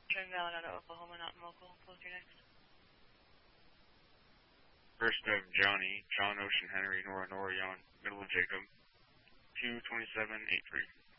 Twin Valenada, Oklahoma, not local. Close your next. First of Johnny, John Ocean Henry, Nora Norion, middle of Jacob, 22783.